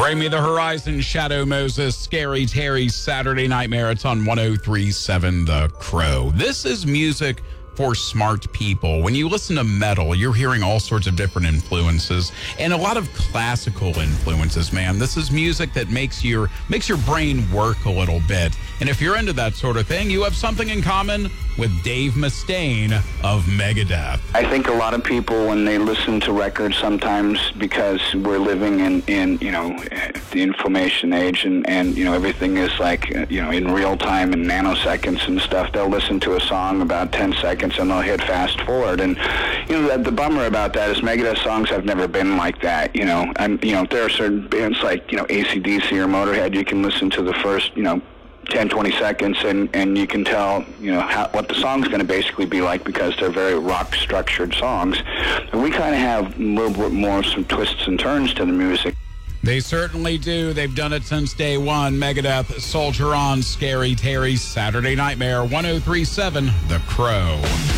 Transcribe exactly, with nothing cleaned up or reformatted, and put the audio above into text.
Bring Me the Horizon, Shadow Moses, Scary Terry, Saturday Nightmare. It's on one oh three point seven The Crow. This is music for smart people. When you listen to metal, you're hearing all sorts of different influences and a lot of classical influences, man. This is music that makes your makes your brain work a little bit. And if you're into that sort of thing, you have something in common with Dave Mustaine of Megadeth. I think a lot of people, when they listen to records, sometimes because we're living in, in you know, the information age and, and, you know, everything is like, you know, in real time and nanoseconds and stuff, they'll listen to a song about ten seconds and they'll hit fast forward. And, you know, the, the bummer about that is Megadeth songs have never been like that, you know. And, you know, there are certain bands like, you know, A C D C or Motorhead, you can listen to the first, you know, ten, twenty seconds, and, and you can tell, you know, how, what the song's going to basically be like because they're very rock-structured songs. But we kind of have a little bit more some twists and turns to the music. They certainly do. They've done it since day one. Megadeth, Soldier On, Scary Terry, Saturday Nightmare, one oh three point seven The Crow.